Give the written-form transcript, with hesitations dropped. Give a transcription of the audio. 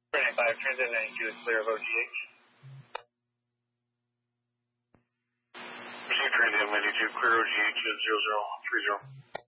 5, Transit 92 is clear of OGH. Transit 92, clear OGH is 0030.